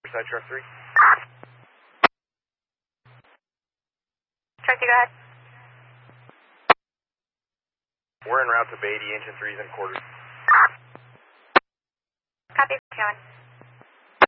Side truck 3. Truck 2, go ahead. We're en route to Beatty, engine 3's in quarters. Copy, going.